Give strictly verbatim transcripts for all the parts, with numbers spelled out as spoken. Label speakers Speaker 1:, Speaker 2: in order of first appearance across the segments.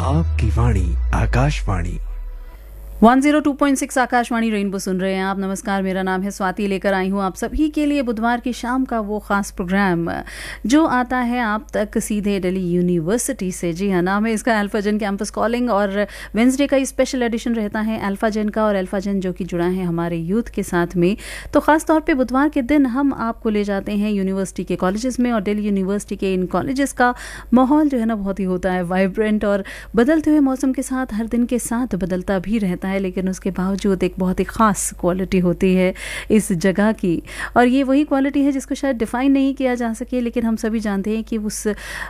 Speaker 1: आपकी वाणी Akashvani
Speaker 2: one zero two point six Akashvani rainbow सुन रहे हैं आप। नमस्कार, मेरा नाम है स्वाति। लेकर आई हूँ आप सभी के लिए बुधवार की शाम का वो ख़ास प्रोग्राम जो आता है आप तक सीधे दिल्ली यूनिवर्सिटी से। जी हाँ, नाम है इसका अल्फाजन कैंपस कॉलिंग और वेंसडे का स्पेशल एडिशन रहता है अल्फाजन का, और अल्फाजन जो कि जुड़ा है हमारे यूथ के साथ में। तो ख़ास तौर पर बुधवार के दिन हम आपको ले जाते हैं यूनिवर्सिटी के कॉलेजेस में, और दिल्ली यूनिवर्सिटी के इन कॉलेजेस का माहौल जो है ना बहुत ही होता है वाइब्रेंट, और बदलते हुए मौसम के साथ हर दिन के साथ बदलता भी रहता है, लेकिन उसके बावजूद एक बहुत ही ख़ास क्वालिटी होती है इस जगह की। और ये वही क्वालिटी है जिसको शायद डिफ़ाइन नहीं किया जा सके, लेकिन हम सभी जानते हैं कि उस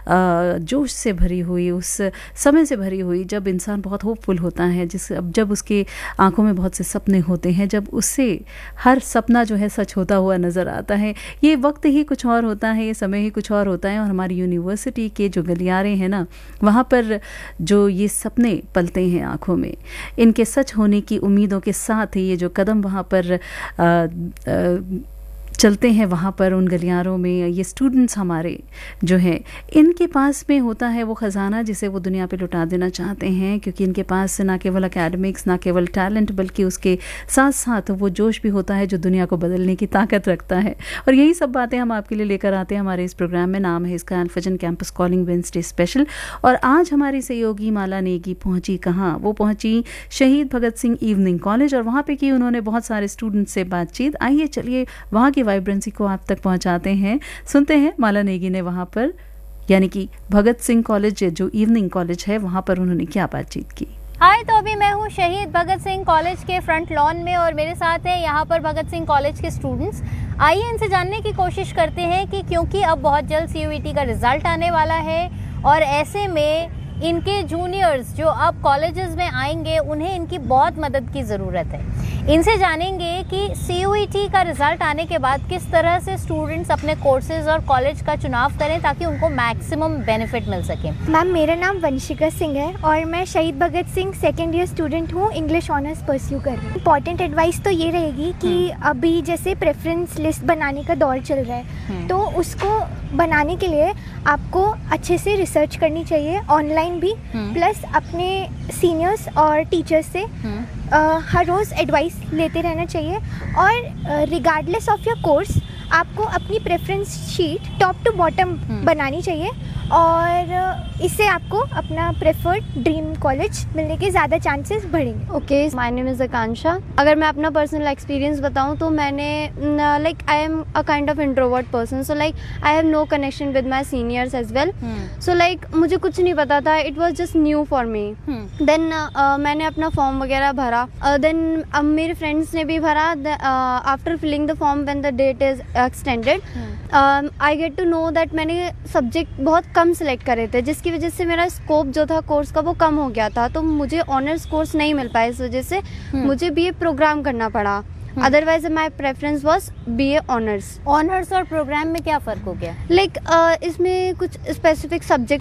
Speaker 2: जोश से भरी हुई, उस समय से भरी हुई, जब इंसान बहुत होपफुल होता है, जिस जब उसके आंखों में बहुत से सपने होते हैं, जब उससे हर सपना जो है सच होता हुआ नज़र आता है, ये वक्त ही कुछ और होता है, ये समय ही कुछ और होता है। और हमारी यूनिवर्सिटी के जो गलियारे हैं ना, वहाँ पर जो ये सपने पलते हैं आँखों में, इनके सच होने की उम्मीदों के साथ ये जो कदम वहाँ पर आ, आ, चलते हैं, वहाँ पर उन गलियारों में ये स्टूडेंट्स हमारे जो हैं, इनके पास में होता है वो ख़जाना जिसे वो दुनिया पे लुटा देना चाहते हैं, क्योंकि इनके पास ना केवल एकेडमिक्स, ना केवल टैलेंट, बल्कि उसके साथ साथ वो जोश भी होता है जो दुनिया को बदलने की ताकत रखता है। और यही सब बातें हम आपके लिए लेकर आते हैं हमारे इस प्रोग्राम में। नाम है इसका अल्फाजन कैंपस कॉलिंग वेंसडे स्पेशल। और आज हमारी सहयोगी माला नेगी पहुँची कहाँ? वो पहुँची शहीद भगत सिंह इवनिंग कॉलेज, और वहाँ पर की उन्होंने बहुत सारे स्टूडेंट्स से बातचीत। आइए चलिए वहाँ की वाइब्रेंसी को आप तक पहुंचाते हैं, सुनते हैं माला नेगी ने वहां पर, यानी कि भगत सिंह कॉलेज जो इवनिंग कॉलेज है, वहां पर उन्होंने क्या बातचीत की।
Speaker 3: हाय, तो अभी मैं हूँ शहीद भगत सिंह कॉलेज के फ्रंट लॉन में, और मेरे साथ हैं यहाँ पर भगत सिंह कॉलेज के स्टूडेंट्स। आइए इनसे जानने की कोशिश करते हैं कि क्योंकि अब बहुत जल्द सी यू ई टी का रिजल्ट आने वाला है, और ऐसे में इनके जूनियर्स जो अब कॉलेजेस में आएंगे उन्हें इनकी बहुत मदद की ज़रूरत है। इनसे जानेंगे कि सी यू ई टी का रिज़ल्ट आने के बाद किस तरह से स्टूडेंट्स अपने कोर्सेज और कॉलेज का चुनाव करें ताकि उनको मैक्सिमम बेनिफिट मिल सके।
Speaker 4: मैम, मेरा नाम वंशिका सिंह है और मैं शहीद Bhagat Singh second year student हूँ, इंग्लिश ऑनर्स परस्यू कर रही हूँ। इंपॉर्टेंट एडवाइस तो ये रहेगी कि अभी जैसे प्रेफरेंस लिस्ट बनाने का दौर चल रहा है, तो उसको बनाने के लिए आपको अच्छे से रिसर्च करनी चाहिए, ऑनलाइन भी, प्लस अपने सीनियर्स और टीचर्स से uh, हर रोज़ एडवाइस लेते रहना चाहिए। और रिगार्डलेस ऑफ योर कोर्स आपको अपनी preference sheet top to bottom बनानी चाहिए, और इससे आपको अपना प्रेफर्ड ड्रीम कॉलेज मिलने के ज़्यादा चांसेस बढ़ेंगे।
Speaker 5: ओके, माय नेम इज़ आकांक्षा। अगर मैं अपना पर्सनल एक्सपीरियंस बताऊं तो मैंने like I am a kind of introvert person, so like I have no connection with my seniors as well. So like मुझे कुछ नहीं पता था, it was just new for me. Then मैंने अपना फॉर्म वगैरह भरा, देन uh, अब मेरे फ्रेंड्स ने भी भरा। After filling the form when the date is extended, I get to know that मैंने सब्जेक्ट बहुत कम सिलेक्ट करे थे, जिसकी वजह से मेरा स्कोप जो था कोर्स का वो कम हो गया था, तो मुझे ऑनर्स कोर्स नहीं मिल पाया। इस वजह से मुझे बीए प्रोग्राम करना पड़ा। Otherwise my preference was B A honours.
Speaker 3: Honours और प्रोग्राम में क्या फ़र्क हो गया?
Speaker 5: लाइक like, uh, इसमें कुछ स्पेसिफिक सब्जेक्ट